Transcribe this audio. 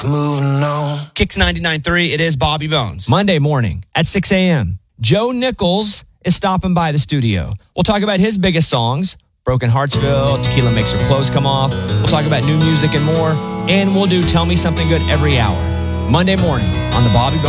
Moving on. Kicks 99.3, it is Bobby Bones. Monday morning at 6 a.m., Joe Nichols is stopping by the studio. We'll talk about his biggest songs, Broken Heartsville, Tequila Makes Her Clothes Come Off. We'll talk about new music and more. And we'll do Tell Me Something Good every hour. Monday morning on the Bobby Bones